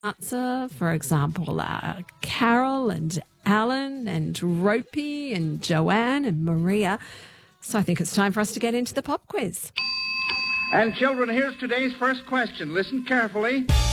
answer, for example, Carol and Alan and Ropey and Joanne and Maria. So I think it's time for us to get into the pop quiz. And children, here's today's first question. Listen carefully.